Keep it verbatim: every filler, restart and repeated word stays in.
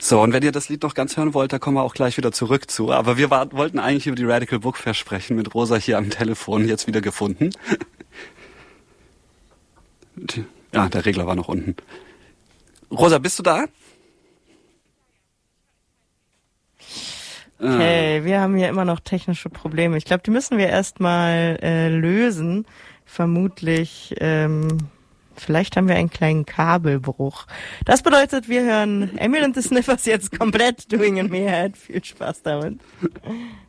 So, und wenn ihr das Lied noch ganz hören wollt, da kommen wir auch gleich wieder zurück zu. Aber wir war, wollten eigentlich über die Radical Book Fair sprechen, mit Rosa hier am Telefon, jetzt wieder gefunden. Ja, der Regler war noch unten. Rosa, bist du da? Okay, wir haben hier immer noch technische Probleme. Ich glaube, die müssen wir erstmal äh, lösen. Vermutlich, ähm, vielleicht haben wir einen kleinen Kabelbruch. Das bedeutet, wir hören Emil and the Sniffers jetzt komplett Doing in Me Head. Viel Spaß damit.